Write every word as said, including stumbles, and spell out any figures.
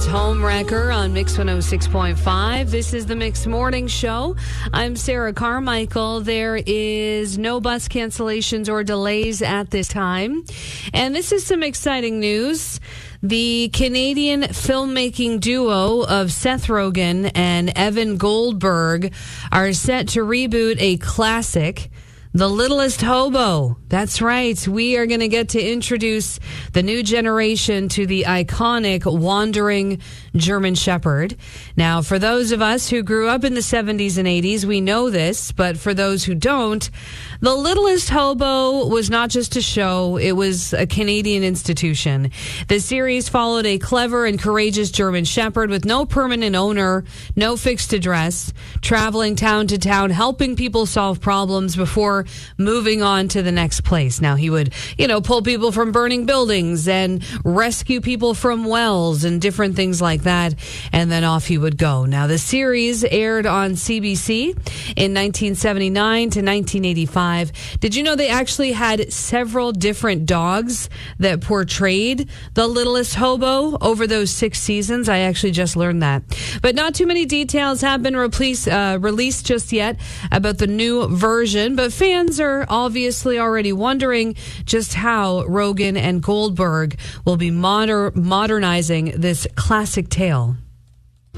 It's Homewrecker on Mix one oh six point five. This is the Mix Morning Show. I'm Sarah Carmichael. There is no bus cancellations or delays at this time. And this is some exciting news. The Canadian filmmaking duo of Seth Rogen and Evan Goldberg are set to reboot a classic, The Littlest Hobo. That's right. We are going to get to introduce the new generation to the iconic wandering German Shepherd. Now, for those of us who grew up in the seventies and eighties, we know this, but for those who don't, The Littlest Hobo was not just a show, it was a Canadian institution. The series followed a clever and courageous German Shepherd with no permanent owner, no fixed address, traveling town to town, helping people solve problems before moving on to the next place. Now, he would, you know, pull people from burning buildings and rescue people from wells and different things like that, and then off he would go. Now, the series aired on C B C in nineteen seventy-nine to nineteen eighty-five. Did you know they actually had several different dogs that portrayed the Littlest Hobo over those six seasons? I actually just learned that. But not too many details have been released, uh, released just yet about the new version, but fans are obviously already wondering just how Rogen and Goldberg will be moder- modernizing this classic tale.